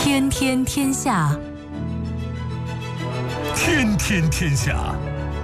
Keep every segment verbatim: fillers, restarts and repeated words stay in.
天天天下， 天天天下。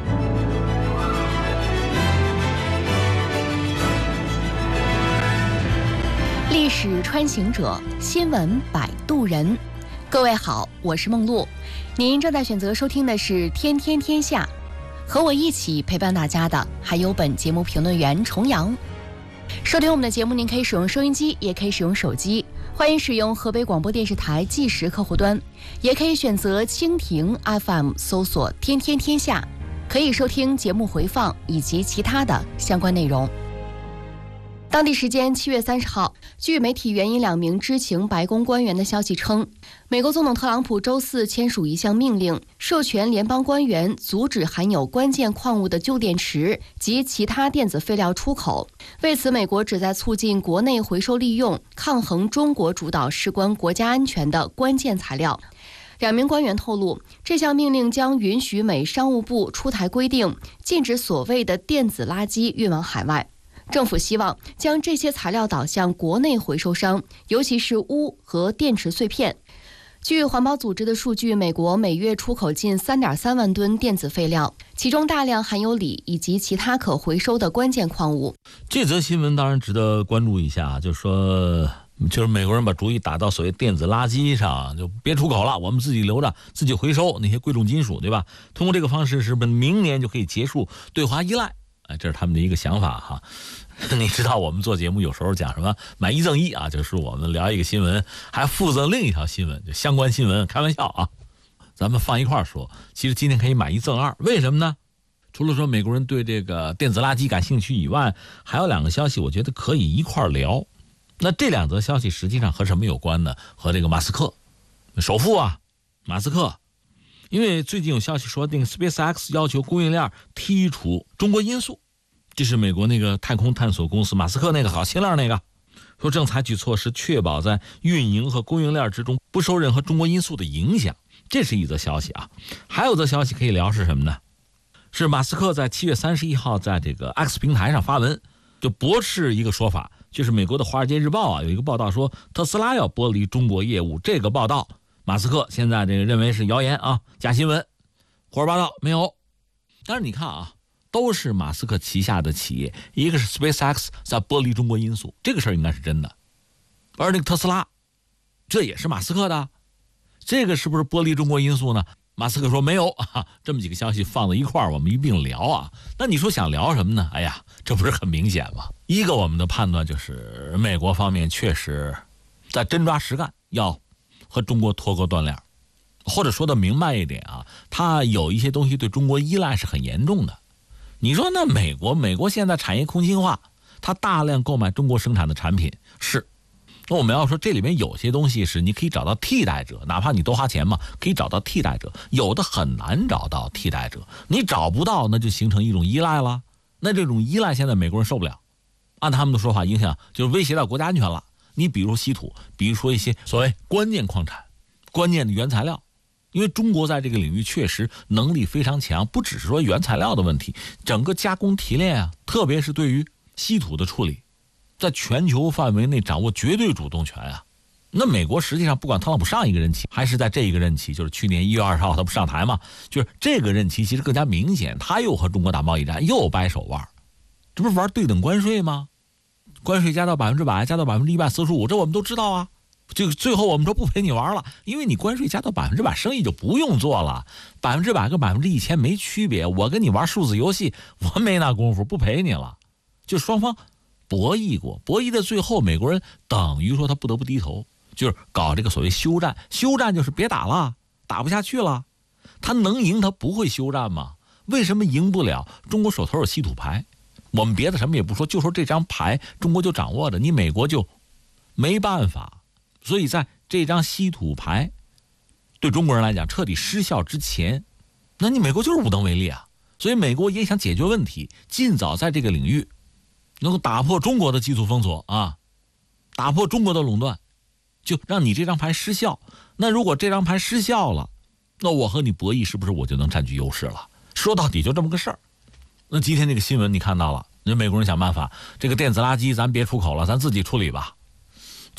历史穿行者，新闻摆渡人。各位好，我是梦露，您正在选择收听的是《天天天下》，和我一起陪伴大家的还有本节目评论员重阳。收听我们的节目，您可以使用收音机，也可以使用手机，欢迎使用河北广播电视台计时客户端，也可以选择蜻蜓 F M 搜索“天天天下”，可以收听节目回放以及其他的相关内容。当地时间七月三十号，据媒体援引两名知情白宫官员的消息称，美国总统特朗普周四签署一项命令，授权联邦官员阻止含有关键矿物的旧电池及其他电子废料出口。为此，美国旨在促进国内回收利用，抗衡中国主导事关国家安全的关键材料。两名官员透露，这项命令将允许美商务部出台规定，禁止所谓的电子垃圾运往海外。政府希望将这些材料导向国内回收商，尤其是钨和电池碎片。据环保组织的数据，美国每月出口近 三点三万吨电子废料，其中大量含有锂以及其他可回收的关键矿物。 这则新闻当然值得关注一下，就是说就是美国人把主意打到所谓电子垃圾上，就别出口了，我们自己留着，自己回收那些贵重金属，对吧？通过这个方式，是不是明年就可以结束对华依赖？哎，这是他们的一个想法哈。你知道我们做节目有时候讲什么买一赠一啊，就是我们聊一个新闻还附赠另一条新闻，就相关新闻，开玩笑啊，咱们放一块说。其实今天可以买一赠二，为什么呢？除了说美国人对这个电子垃圾感兴趣以外，还有两个消息我觉得可以一块聊。那这两则消息实际上和什么有关呢？和这个马斯克首富啊，马斯克。因为最近有消息说，那个 SpaceX 要求供应链剔除中国因素，这是美国那个太空探索公司马斯克那个好新链那个，说正采取措施确保在运营和供应链之中不受任何中国因素的影响。这是一则消息啊。还有则消息可以聊是什么呢？是马斯克在七月三十一号在这个 X 平台上发文，就驳斥一个说法，就是美国的《华尔街日报》啊有一个报道说特斯拉要剥离中国业务，这个报道马斯克现在这个认为是谣言啊，假新闻，胡说八道，没有。但是你看啊，都是马斯克旗下的企业，一个是 SpaceX 在剥离中国因素，这个事儿应该是真的。而那个特斯拉，这也是马斯克的，这个是不是剥离中国因素呢？马斯克说没有啊。这么几个消息放在一块儿，我们一并聊啊。那你说想聊什么呢？哎呀，这不是很明显吗？一个我们的判断就是美国方面确实在真抓实干，要和中国脱钩断链，或者说的明白一点啊，他有一些东西对中国依赖是很严重的。你说那美国，美国现在产业空心化，他大量购买中国生产的产品，是。那我们要说这里面有些东西是你可以找到替代者，哪怕你多花钱嘛，可以找到替代者，有的很难找到替代者，你找不到那就形成一种依赖了。那这种依赖现在美国人受不了，按他们的说法影响就是威胁到国家安全了。你比如稀土，比如说一些所谓关键矿产、关键的原材料，因为中国在这个领域确实能力非常强，不只是说原材料的问题，整个加工提炼啊，特别是对于稀土的处理，在全球范围内掌握绝对主动权啊。那美国实际上不管特朗普上一个任期还是在这一个任期，就是去年一月二十号他不上台嘛，就是这个任期其实更加明显，他又和中国打贸易战，又掰手腕，这不是玩对等关税吗？关税加到百分之百，加到百分之一百四十五，这我们都知道啊。这个最后我们说不陪你玩了，因为你关税加到百分之百，生意就不用做了，百分之百跟百分之一千没区别。我跟你玩数字游戏，我没那功夫，不陪你了。就双方博弈过，博弈的最后，美国人等于说他不得不低头，就是搞这个所谓休战。休战就是别打了，打不下去了。他能赢，他不会休战吗？为什么赢不了？中国手头有稀土牌。我们别的什么也不说，就说这张牌中国就掌握着，你美国就没办法。所以在这张稀土牌对中国人来讲彻底失效之前，那你美国就是无能为力啊。所以美国也想解决问题，尽早在这个领域能够打破中国的技术封锁啊，打破中国的垄断，就让你这张牌失效。那如果这张牌失效了，那我和你博弈是不是我就能占据优势了？说到底就这么个事儿。那今天这个新闻你看到了，那美国人想办法，这个电子垃圾咱别出口了，咱自己处理吧。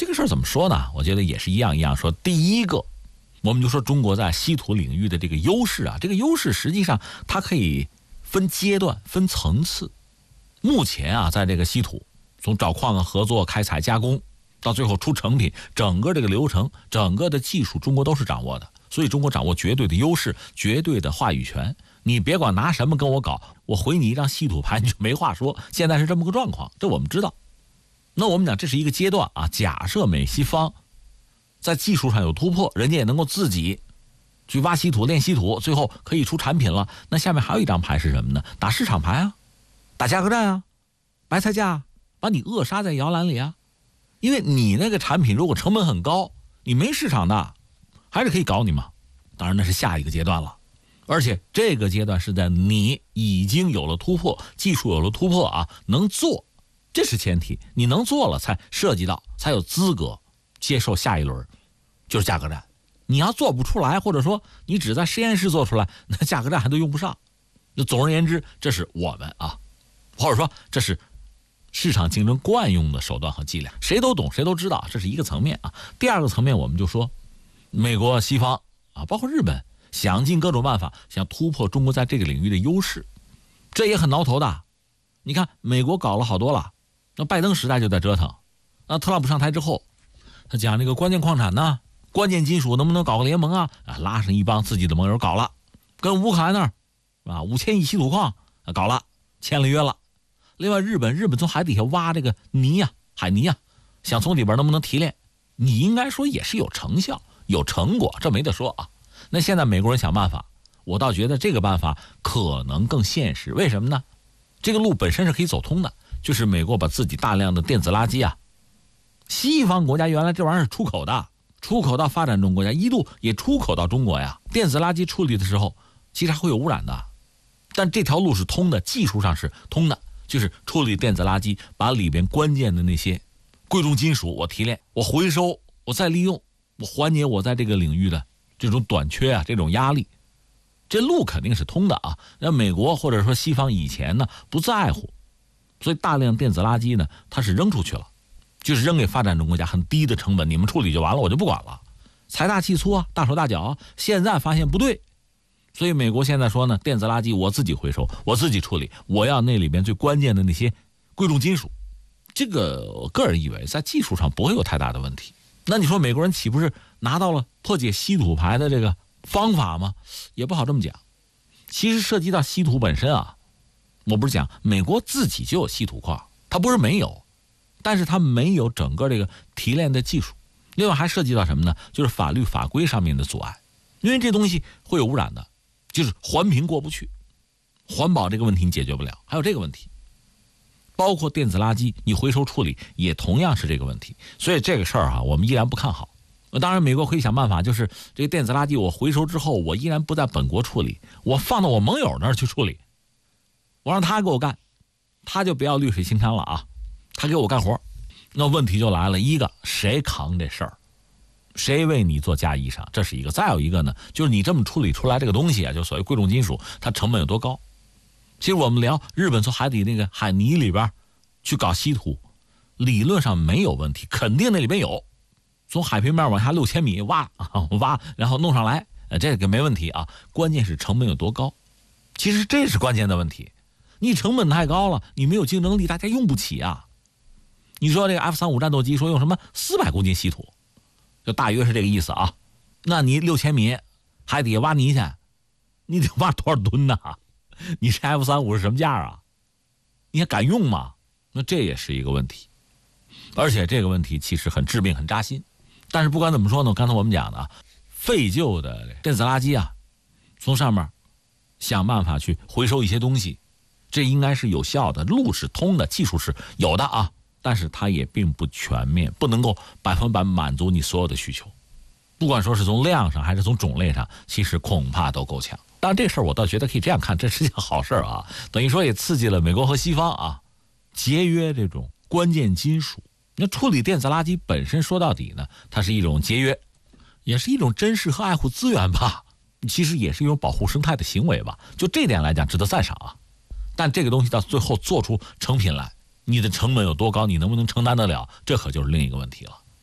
这个事儿怎么说呢？我觉得也是一样一样说。第一个，我们就说中国在稀土领域的这个优势啊，这个优势实际上它可以分阶段、分层次。目前啊，在这个稀土从找矿啊、合作、开采、加工，到最后出成品，整个这个流程、整个的技术，中国都是掌握的。所以中国掌握绝对的优势，绝对的话语权。你别管拿什么跟我搞，我回你一张稀土牌你就没话说。现在是这么个状况，这我们知道。那我们讲这是一个阶段啊。假设美西方在技术上有突破，人家也能够自己去挖稀土、炼稀土，最后可以出产品了。那下面还有一张牌是什么呢？打市场牌啊，打价格战啊，白菜价，把你扼杀在摇篮里啊。因为你那个产品如果成本很高，你没市场的，还是可以搞你嘛。当然那是下一个阶段了。而且这个阶段是在你已经有了突破，技术有了突破啊，能做，这是前提。你能做了，才涉及到，才有资格接受下一轮，就是价格战。你要做不出来，或者说你只在实验室做出来，那价格战还都用不上。那总而言之，这是我们啊，或者说这是市场竞争惯用的手段和伎俩，谁都懂，谁都知道，这是一个层面啊。第二个层面，我们就说美国、西方啊，包括日本，想尽各种办法想突破中国在这个领域的优势，这也很挠头的。你看美国搞了好多了，那拜登时代就在折腾，那特朗普上台之后，他讲这个关键矿产呢，关键金属能不能搞个联盟啊？啊，拉上一帮自己的盟友搞了，跟乌克兰那儿啊五千亿稀土矿啊搞了，签了约了。另外日本，日本从海底下挖这个泥呀、啊、海泥呀、啊，想从里边能不能提炼，你应该说也是有成效、有成果，这没得说啊。那现在美国人想办法，我倒觉得这个办法可能更现实。为什么呢？这个路本身是可以走通的，就是美国把自己大量的电子垃圾啊，西方国家原来这玩意儿是出口的，出口到发展中国家，一度也出口到中国呀。电子垃圾处理的时候，其实还会有污染的，但这条路是通的，技术上是通的，就是处理电子垃圾，把里边关键的那些贵重金属我提炼，我回收，我再利用，我缓解我在这个领域的这种短缺啊，这种压力，这路肯定是通的啊。那美国或者说西方以前呢不在乎，所以大量电子垃圾呢它是扔出去了，就是扔给发展中国家，很低的成本，你们处理就完了，我就不管了，财大气粗啊，大手大脚啊。现在发现不对，所以美国现在说呢，电子垃圾我自己回收，我自己处理，我要那里边最关键的那些贵重金属。这个我个人以为在技术上不会有太大的问题。那你说美国人岂不是拿到了破解稀土牌的这个方法吗？也不好这么讲。其实涉及到稀土本身啊，我不是讲美国自己就有稀土矿，它不是没有，但是它没有整个这个提炼的技术。另外还涉及到什么呢？就是法律法规上面的阻碍，因为这东西会有污染的，就是环评过不去，环保这个问题你解决不了，还有这个问题，包括电子垃圾你回收处理也同样是这个问题。所以这个事儿啊，我们依然不看好。当然美国可以想办法，就是这个电子垃圾我回收之后，我依然不在本国处理，我放到我盟友那儿去处理，我让他给我干，他就不要绿水青山了啊，他给我干活。那问题就来了，一个谁扛这事儿，谁为你做嫁衣裳，这是一个。再有一个呢，就是你这么处理出来这个东西啊，就所谓贵重金属，它成本有多高。其实我们聊日本从海底那个海泥里边去搞稀土，理论上没有问题，肯定那里边有，从海平面往下六千米挖挖，然后弄上来，这个没问题啊。关键是成本有多高，其实这是关键的问题。你成本太高了，你没有竞争力，大家用不起啊。你说这个 F 三十五 战斗机说用什么四百公斤稀土，就大约是这个意思啊。那你六千米海底下挖泥去，你得挖多少吨呢？你这 F 三十五 是什么价啊？你还敢用吗？那这也是一个问题，而且这个问题其实很致命、很扎心。但是不管怎么说呢，刚才我们讲的啊，废旧的电子垃圾啊，从上面想办法去回收一些东西，这应该是有效的，路是通的，技术是有的啊。但是它也并不全面，不能够百分百满足你所有的需求。不管说是从量上还是从种类上，其实恐怕都够呛。当然这事儿我倒觉得可以这样看，这是件好事啊，等于说也刺激了美国和西方啊节约这种关键金属。那处理电子垃圾本身说到底呢，它是一种节约，也是一种珍视和爱护资源吧，其实也是一种保护生态的行为吧。就这点来讲值得赞赏啊。但这个东西到最后做出成品来，你的成本有多高，你能不能承担得了，这可就是另一个问题了。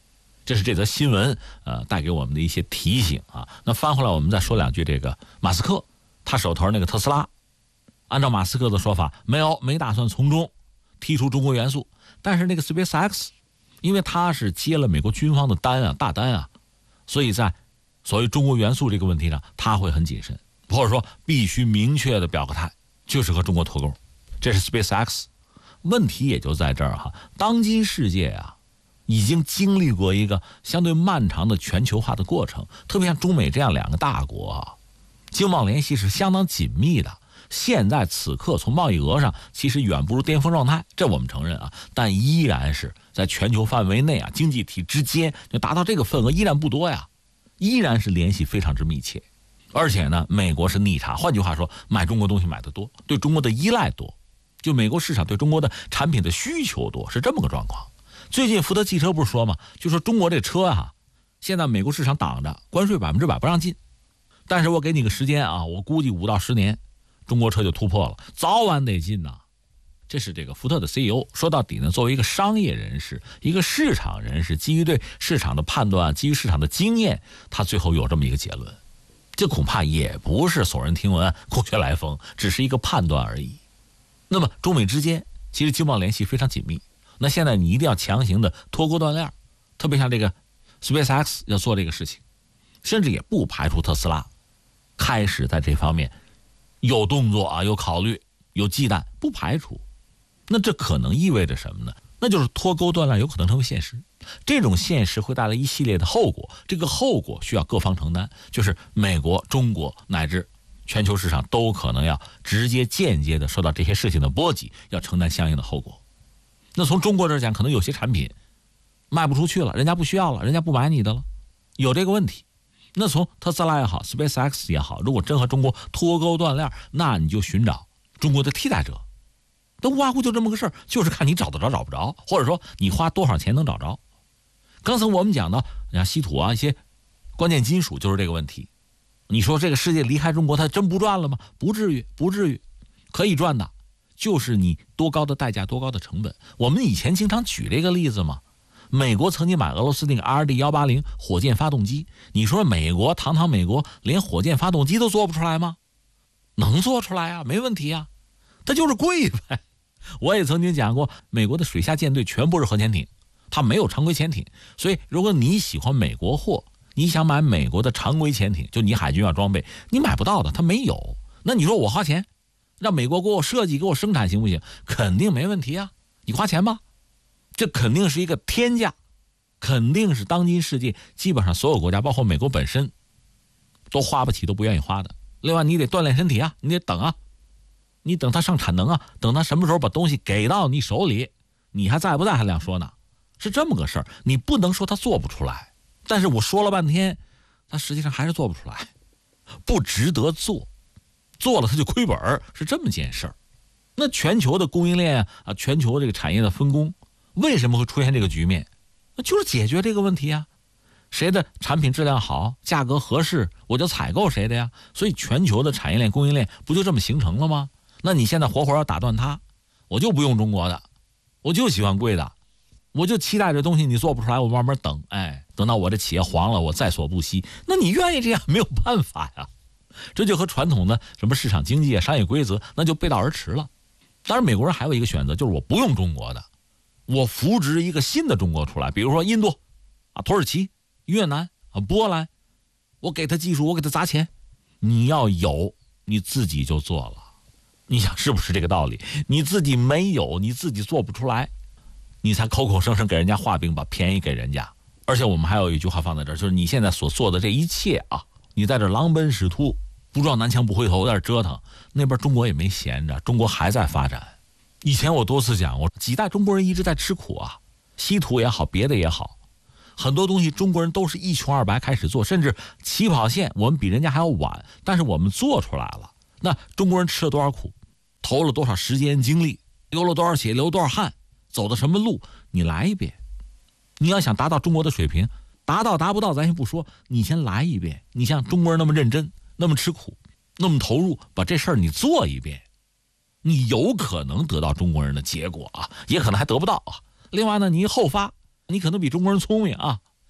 这是这则新闻呃带给我们的一些提醒啊。那翻回来我们再说两句，这个马斯克他手头那个特斯拉，按照马斯克的说法，没有没打算从中剔除中国元素，但是那个 SpaceX， 因为他是接了美国军方的单啊大单啊，所以在所谓中国元素这个问题上，他会很谨慎，或者说必须明确的表个态，就是和中国脱钩。这是 SpaceX。问题也就在这儿哈，当今世界啊，已经经历过一个相对漫长的全球化的过程，特别像中美这样两个大国啊，经贸联系是相当紧密的。现在此刻从贸易额上其实远不如巅峰状态，这我们承认啊，但依然是在全球范围内啊，经济体之间就达到这个份额依然不多呀，依然是联系非常之密切。而且呢，美国是逆差，换句话说，买中国东西买得多，对中国的依赖多，就美国市场对中国的产品的需求多，是这么个状况。最近福特汽车不是说嘛，就说中国这车啊，现在美国市场挡着，关税百分之百不让进，但是我给你个时间啊，我估计五到十年，中国车就突破了，早晚得进呐。这是这个福特的 C E O。 说到底呢，作为一个商业人士，一个市场人士，基于对市场的判断，基于市场的经验，他最后有这么一个结论，这恐怕也不是耸人听闻空穴来风，只是一个判断而已。那么中美之间其实经贸联系非常紧密，那现在你一定要强行的脱钩断链，特别像这个 SpaceX 要做这个事情，甚至也不排除特斯拉开始在这方面有动作啊，有考虑，有忌惮，不排除。那这可能意味着什么呢？那就是脱钩断链有可能成为现实。这种现实会带来一系列的后果，这个后果需要各方承担，就是美国、中国乃至全球市场都可能要直接间接的受到这些事情的波及，要承担相应的后果。那从中国这儿讲，可能有些产品卖不出去了，人家不需要了，人家不买你的了，有这个问题。那从特斯拉也好， SpaceX 也好，如果真和中国脱钩断链，那你就寻找中国的替代者。那无外乎就这么个事儿，就是看你找得着找不着，或者说你花多少钱能找着。刚才我们讲到像稀土啊，一些关键金属就是这个问题。你说这个世界离开中国它真不赚了吗？不至于，不至于，可以赚的，就是你多高的代价，多高的成本。我们以前经常举这个例子嘛，美国曾经买俄罗斯那个 R D 一八零 火箭发动机，你说美国堂堂美国连火箭发动机都做不出来吗？能做出来啊，没问题啊，它就是贵呗。我也曾经讲过，美国的水下舰队全部是核潜艇，它没有常规潜艇，所以如果你喜欢美国货，你想买美国的常规潜艇，就你海军要装备，你买不到的，它没有。那你说我花钱让美国给我设计给我生产行不行？肯定没问题啊，你花钱吧，这肯定是一个天价，肯定是当今世界基本上所有国家包括美国本身都花不起，都不愿意花的。另外你得锻炼身体啊，你得等啊，你等它上产能啊，等它什么时候把东西给到你手里，你还在不在还两说呢，是这么个事儿。你不能说它做不出来，但是我说了半天它实际上还是做不出来，不值得做，做了它就亏本，是这么件事儿。那全球的供应链啊，全球这个产业的分工为什么会出现这个局面？那就是解决这个问题啊，谁的产品质量好，价格合适，我就采购谁的呀。所以全球的产业链供应链不就这么形成了吗？那你现在活活要打断它，我就不用中国的，我就喜欢贵的，我就期待这东西你做不出来，我慢慢等，哎，等到我这企业黄了，我在所不惜。那你愿意这样没有办法呀，这就和传统的什么市场经济啊、商业规则那就背道而驰了。当然美国人还有一个选择，就是我不用中国的，我扶植一个新的中国出来，比如说印度啊、土耳其、越南啊、波兰，我给他技术，我给他砸钱，你要有你自己就做了。你想是不是这个道理？你自己没有，你自己做不出来，你才口口声声给人家画饼，把便宜给人家。而且我们还有一句话放在这儿，就是你现在所做的这一切啊，你在这狼奔使突，不撞南墙不回头，在这折腾，那边中国也没闲着，中国还在发展。以前我多次讲过，几代中国人一直在吃苦啊，稀土也好，别的也好，很多东西中国人都是一穷二白开始做，甚至起跑线我们比人家还要晚，但是我们做出来了。那中国人吃了多少苦，投了多少时间精力，流了多少血，流多少汗，走的什么路，你来一遍。你要想达到中国的水平，达到达不到咱先不说，你先来一遍。你像中国人那么认真，那么吃苦，那么投入，把这事儿你做一遍，你有可能得到中国人的结果啊，也可能还得不到啊。另外呢，你后发，你可能比中国人聪明啊，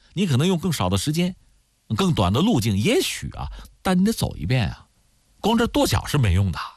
你可能用更少的时间，更短的路径，也许啊，但你得走一遍啊，光这跺脚是没用的。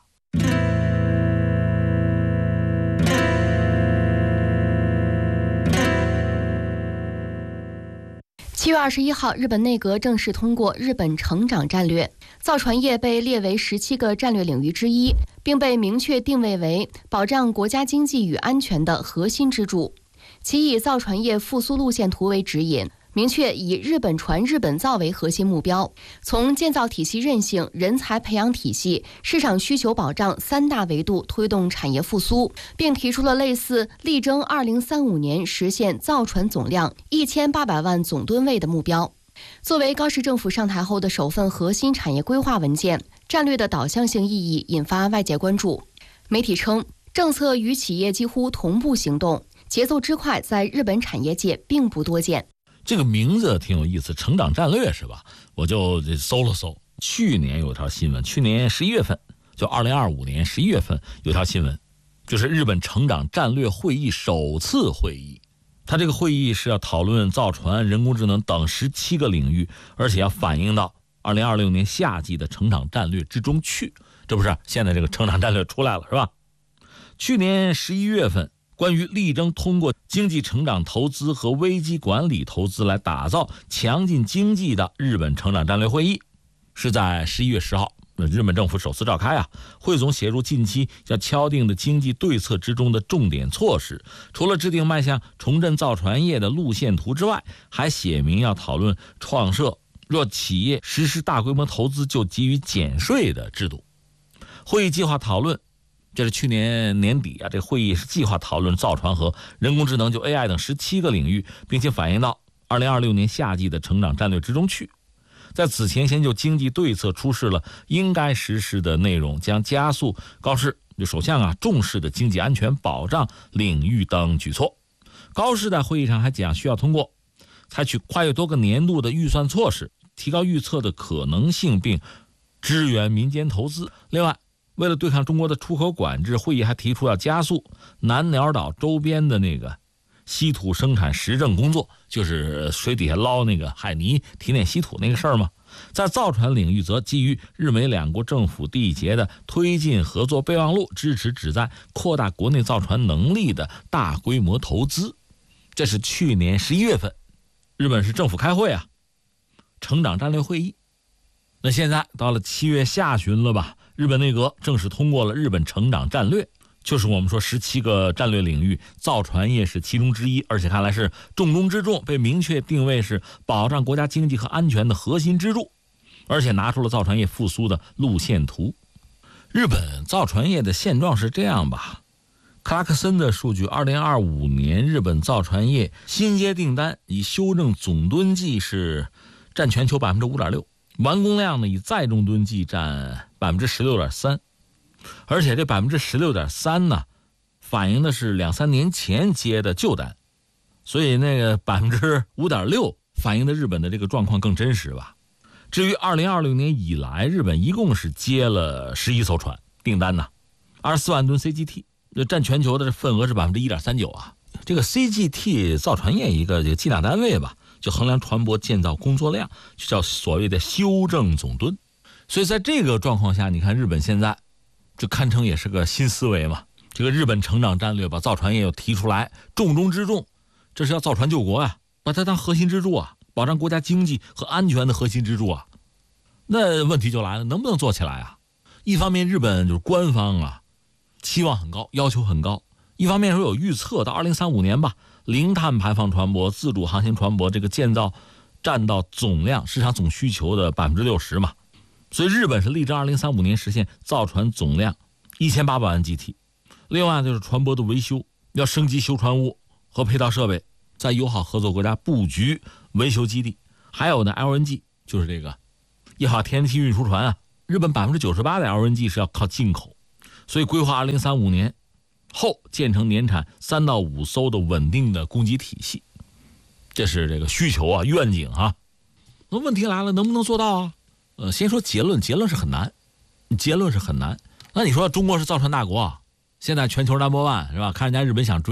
七月二十一号，日本内阁正式通过日本成长战略，造船业被列为十七个战略领域之一，并被明确定位为保障国家经济与安全的核心支柱。其以造船业复苏路线图为指引，明确以日本船日本造为核心目标，从建造体系韧性、人才培养体系、市场需求保障三大维度推动产业复苏，并提出了类似力争二零三五年实现造船总量一千八百万总吨位的目标。作为高市政府上台后的首份核心产业规划文件，战略的导向性意义引发外界关注。媒体称，政策与企业几乎同步行动，节奏之快在日本产业界并不多见。 这个名字挺有意思，成长战略是吧？我就搜了搜，去年有条新闻，去年十一月份，就二零二五年十一月份有条新闻，就是日本成长战略会议首次会议。它这个会议是要讨论造船、人工智能等十七个领域，而且要反映到二零二六年夏季的成长战略之中去。这不是现在这个成长战略出来了是吧？去年十一月份，关于力争通过经济成长投资和危机管理投资来打造强劲经济的日本成长战略会议，是在十一月十号，日本政府首次召开啊。汇总写入近期要敲定的经济对策之中的重点措施，除了制定迈向重振造船业的路线图之外，还写明要讨论创设若企业实施大规模投资就给予减税的制度。会议计划讨论，这是去年年底啊，这会议是计划讨论造船和人工智能就 A I 等十七个领域，并且反映到二零二六年夏季的成长战略之中去。在此前先就经济对策出示了应该实施的内容，将加速高市就首相啊重视的经济安全保障领域等举措。高市在会议上还讲，需要通过采取跨越多个年度的预算措施，提高预测的可能性，并支援民间投资。另外，为了对抗中国的出口管制，会议还提出要加速南鸟岛周边的那个稀土生产实证工作，就是水底下捞那个海泥提炼稀土那个事儿嘛。在造船领域，则基于日美两国政府缔结的推进合作备忘录，支持旨在扩大国内造船能力的大规模投资。这是去年十一月份，日本是政府开会啊，成长战略会议。那现在到了七月下旬了吧？日本内阁正式通过了日本成长战略，就是我们说十七个战略领域，造船业是其中之一，而且看来是重中之重，被明确定位是保障国家经济和安全的核心支柱，而且拿出了造船业复苏的路线图。日本造船业的现状是这样吧，克拉克森的数据，二零二五年日本造船业新接订单以修正总吨计是占全球 百分之五点六， 完工量呢以载重吨计占 百分之十六点三， 而且这 百分之十六点三 呢反映的是两三年前接的旧单，所以那个 百分之五点六 反映的日本的这个状况更真实吧。至于二零二六年以来，日本一共是接了十一艘船订单呢，二十四万吨 C G T， 占全球的份额是 百分之一点三九 啊。这个 C G T 造船业一个这个计量单位吧，就衡量船舶建造工作量，就叫所谓的修正总吨。所以在这个状况下，你看日本现在这堪称也是个新思维嘛。这个日本成长战略把造船业又提出来，重中之重，这是要造船救国啊，把它当核心支柱啊，保障国家经济和安全的核心支柱啊。那问题就来了，能不能做起来啊？一方面日本就是官方啊期望很高，要求很高，一方面说有预测到二零三五年吧，零碳排放船舶、自主航行船舶这个建造占到总量市场总需求的 百分之六十 嘛。所以日本是力争二零三五年实现造船总量一千八百万 G T。 另外就是船舶的维修，要升级修船坞和配套设备，在友好合作国家布局维修基地。还有呢 L N G， 就是这个液化天然气运输船啊，日本 百分之九十八 的 L N G 是要靠进口，所以规划二零三五年后建成年产三到五艘的稳定的供给体系。这是这个需求啊，愿景啊。那问题来了，能不能做到啊？呃，先说结论，结论是很难，结论是很难。那你说中国是造船大国啊，现在全球 number one 是吧？看人家日本想追，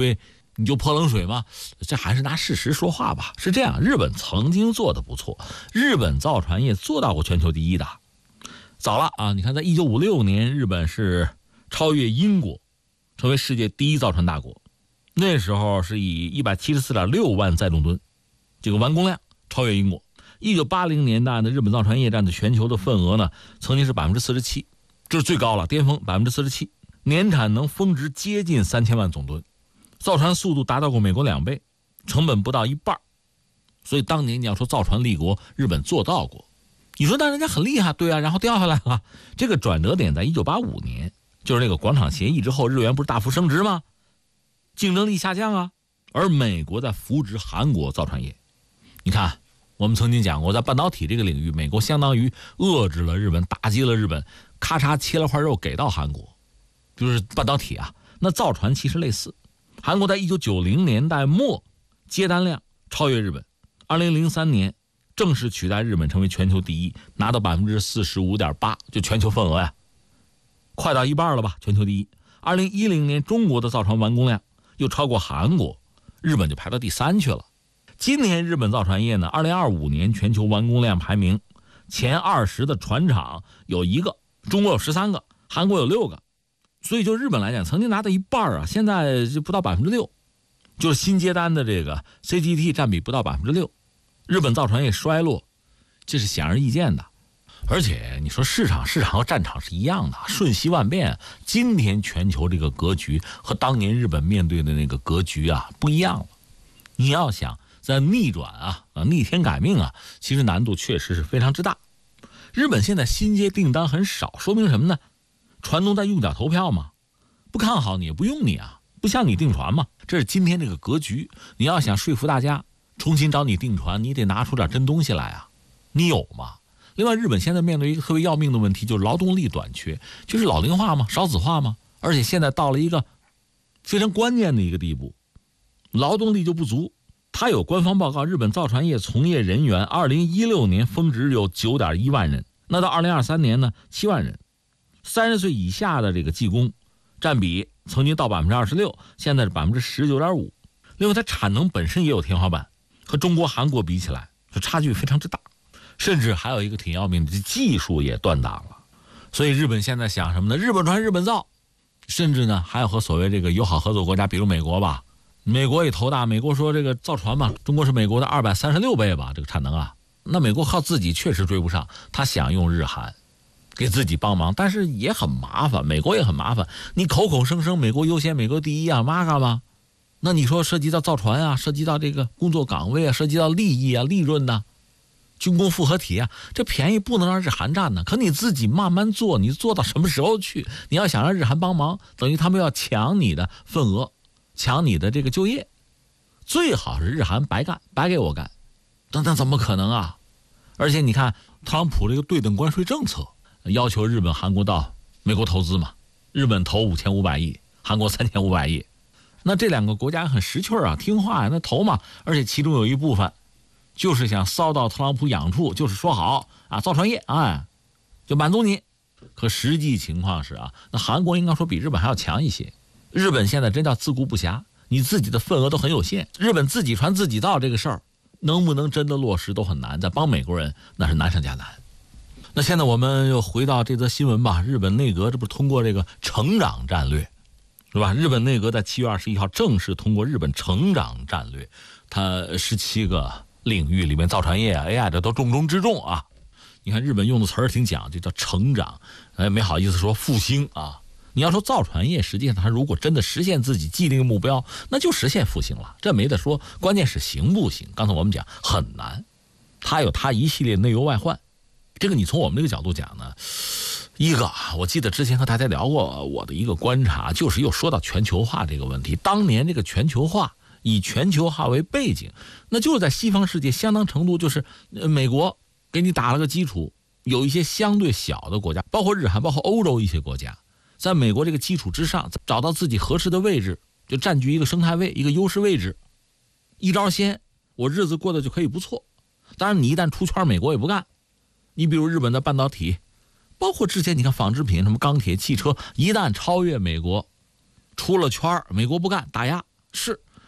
你就泼冷水吗？这还是拿事实说话吧。是这样，日本曾经做得不错，日本造船业做到过全球第一的。早了啊，你看在一九五六年，日本是超越英国，成为世界第一造船大国。那时候是以一百七十四点六万载重吨这个完工量超越英国。一九八零年代呢，日本造船业占的全球的份额呢，曾经是百分之四十七，这是最高了，巅峰百分之四十七，年产能峰值接近三千万总吨，造船速度达到过美国两倍，成本不到一半。所以当年你要说造船立国，日本做到过。你说那人家很厉害，对啊，然后掉下来了。这个转折点在一九八五年，就是那个广场协议之后，日元不是大幅升值吗？竞争力下降啊，而美国在扶植韩国造船业。你看，我们曾经讲过，在半导体这个领域，美国相当于遏制了日本，打击了日本，咔嚓切了块肉给到韩国，就是半导体啊。那造船其实类似，韩国在一九九零年代末接单量超越日本，二零零三年正式取代日本成为全球第一，拿到百分之四十五点八，就全球份额呀，快到一半了吧？全球第一。二零一零年，中国的造船完工量又超过韩国，日本就排到第三去了。今年日本造船业呢，二零二五年全球完工量排名前二十的船厂有一个，中国有十三个，韩国有六个，所以就日本来讲，曾经拿到一半啊，现在就不到百分之六，就是新接单的这个 C G T 占比不到百分之六。日本造船业衰落，这是显而易见的。而且你说市场，市场和战场是一样的，瞬息万变。今天全球这个格局和当年日本面对的那个格局啊不一样了。你要想在逆转啊啊逆天改命啊，其实难度确实是非常之大。日本现在新接订单很少，说明什么呢？船东在用脚投票嘛，不看好你也不用你啊，不向你订船嘛。这是今天这个格局。你要想说服大家重新找你订船，你得拿出点真东西来啊，你有吗？另外，日本现在面对一个特别要命的问题，就是劳动力短缺，就是老龄化嘛，少子化嘛，而且现在到了一个非常关键的一个地步，劳动力就不足。他有官方报告，日本造船业从业人员二零一六年峰值有 九点一万人，那到二零二三年呢七万人。三十岁以下的这个技工占比曾经到百分之二十六，现在是百分之十九点五。另外，它产能本身也有天花板，和中国、韩国比起来，这差距非常之大。甚至还有一个挺要命的，技术也断档了。所以日本现在想什么呢？日本船日本造，甚至呢还要和所谓这个友好合作国家，比如美国吧，美国也头大。美国说这个造船嘛，中国是美国的二百三十六倍吧，这个产能啊。那美国靠自己确实追不上，他想用日韩给自己帮忙，但是也很麻烦，美国也很麻烦。你口口声声美国优先、美国第一啊，嘛干嘛？那你说涉及到造船啊，涉及到这个工作岗位啊，涉及到利益啊、利润呐、啊。军工复合体啊，这便宜不能让日韩占呢。可你自己慢慢做，你做到什么时候去？你要想让日韩帮忙，等于他们要抢你的份额，抢你的这个就业。最好是日韩白干，白给我干，那那怎么可能啊？而且你看特朗普这个对等关税政策，要求日本、韩国到美国投资嘛，日本投五千五百亿，韩国三千五百亿，那这两个国家很识趣啊，听话呀，那投嘛。而且其中有一部分就是想骚到特朗普痒处，就是说好啊，造船业，哎，就满足你。可实际情况是啊，那韩国应该说比日本还要强一些。日本现在真叫自顾不暇，你自己的份额都很有限。日本自己船自己造这个事儿，能不能真的落实都很难。再帮美国人，那是难上加难。那现在我们又回到这则新闻吧。日本内阁这不是通过这个成长战略，是吧？日本内阁在七月二十一号正式通过日本成长战略，它十七个领域里面，造船业啊、A I 这都重中之重啊。你看日本用的词儿挺讲，就叫成长，哎，没好意思说复兴啊。你要说造船业，实际上它如果真的实现自己既定目标，那就实现复兴了，这没得说。关键是行不行？刚才我们讲很难，它有它一系列内忧外患。这个你从我们这个角度讲呢，一个我记得之前和大家聊过，我的一个观察就是又说到全球化这个问题。当年这个全球化，以全球化为背景，那就是在西方世界相当程度就是美国给你打了个基础，有一些相对小的国家，包括日韩，包括欧洲一些国家，在美国这个基础之上找到自己合适的位置，就占据一个生态位，一个优势位置，一招鲜，我日子过得就可以不错。当然你一旦出圈，美国也不干。你比如日本的半导体，包括之前你看纺织品，什么钢铁、汽车，一旦超越美国，出了圈，美国不干，打压。是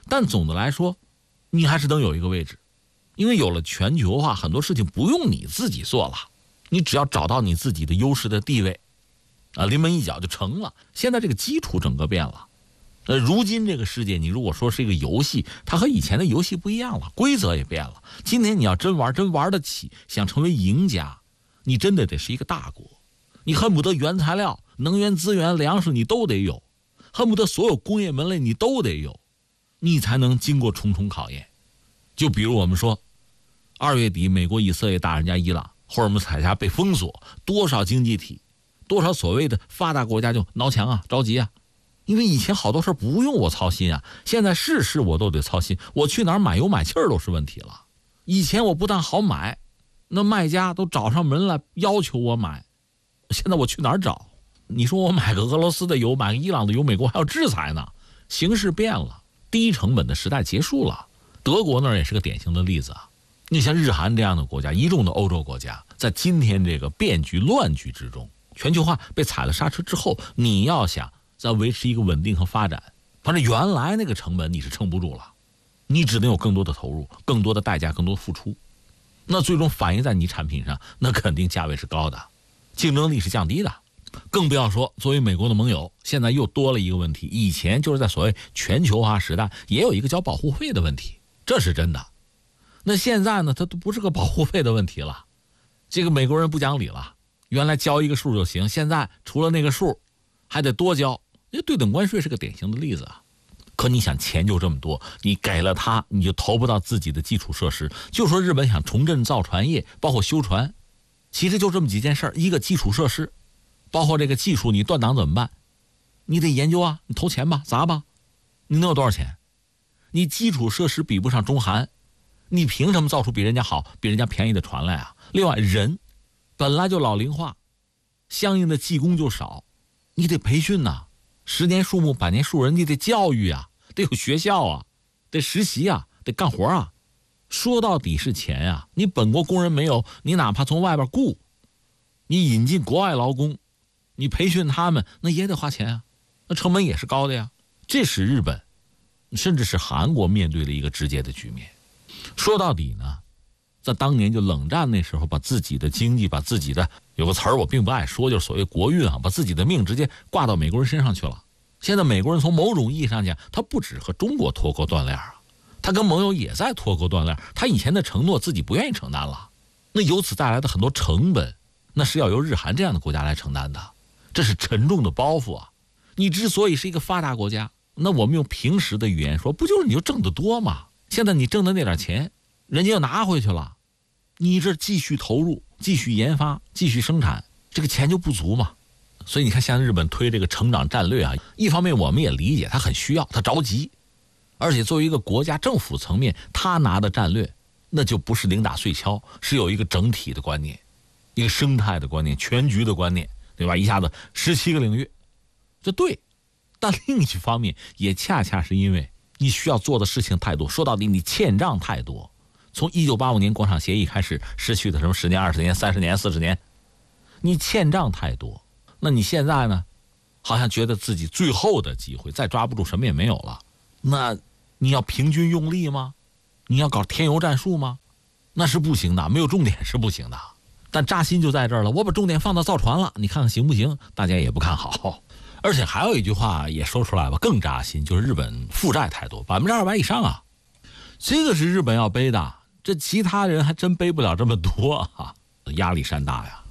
但总的来说，你还是能有一个位置，因为有了全球化，很多事情不用你自己做了，你只要找到你自己的优势的地位，啊，临门一脚就成了。现在这个基础整个变了。呃，如今这个世界，你如果说是一个游戏，它和以前的游戏不一样了，规则也变了。今天你要真玩，真玩得起，想成为赢家，你真的得是一个大国，你恨不得原材料、能源资源、粮食你都得有，恨不得所有工业门类你都得有，你才能经过重重考验。就比如我们说，二月底美国、以色列打人家伊朗，霍尔木兹海峡被封锁，多少经济体，多少所谓的发达国家就挠墙啊，着急啊。因为以前好多事不用我操心啊，现在事事我都得操心，我去哪儿买油买气儿都是问题了。以前我不但好买，那卖家都找上门来要求我买，现在我去哪儿找？你说我买个俄罗斯的油，买个伊朗的油，美国还要制裁呢。形势变了，低成本的时代结束了。德国那儿也是个典型的例子啊。你像日韩这样的国家，一众的欧洲国家，在今天这个变局乱局之中，全球化被踩了刹车之后，你要想再维持一个稳定和发展，反正原来那个成本你是撑不住了，你只能有更多的投入，更多的代价，更多的付出，那最终反映在你产品上，那肯定价位是高的，竞争力是降低的。更不要说作为美国的盟友，现在又多了一个问题，以前就是在所谓全球化时代也有一个交保护费的问题，这是真的。那现在呢，它都不是个保护费的问题了，这个美国人不讲理了，原来交一个数就行，现在除了那个数还得多交。对等关税是个典型的例子啊。可你想，钱就这么多，你给了他，你就投不到自己的基础设施。就说日本想重振造船业，包括修船，其实就这么几件事，一个基础设施，包括这个技术，你断档怎么办？你得研究啊，你投钱吧，砸吧，你能有多少钱？你基础设施比不上中韩，你凭什么造出比人家好、比人家便宜的船来啊？另外，人本来就老龄化，相应的技工就少，你得培训呐、啊。十年树木，百年树人，你得教育啊，得有学校啊，得实习啊，得干活啊。说到底是钱啊，你本国工人没有，你哪怕从外边雇，你引进国外劳工，你培训他们，那也得花钱啊，那成本也是高的呀。这是日本，甚至是韩国面对的一个直接的局面。说到底呢，在当年就冷战那时候，把自己的经济，把自己的，有个词儿我并不爱说，就是所谓国运啊，把自己的命直接挂到美国人身上去了。现在美国人从某种意义上讲，他不只和中国脱钩断链啊，他跟盟友也在脱钩断链，他以前的承诺自己不愿意承担了，那由此带来的很多成本，那是要由日韩这样的国家来承担的，这是沉重的包袱啊。你之所以是一个发达国家，那我们用平时的语言说，不就是你就挣得多吗？现在你挣的那点钱，人家又拿回去了，你这继续投入，继续研发，继续生产，这个钱就不足嘛。所以你看，像日本推这个成长战略啊，一方面我们也理解他很需要，他着急，而且作为一个国家政府层面，他拿的战略那就不是零打碎敲，是有一个整体的观念，一个生态的观念，全局的观念，对吧？一下子十七个领域，这对。但另一方面也恰恰是因为你需要做的事情太多，说到底你欠账太多。从一九八五年广场协议开始失去的什么十年、二十年、三十年、四十年，你欠账太多。那你现在呢，好像觉得自己最后的机会再抓不住，什么也没有了。那你要平均用力吗？你要搞添油战术吗？那是不行的，没有重点是不行的。但扎心就在这儿了，我把重点放到造船了，你看看行不行？大家也不看好。而且还有一句话也说出来吧，更扎心，就是日本负债太多，百分之二百以上啊，这个是日本要背的，这其他人还真背不了这么多啊，压力山大呀。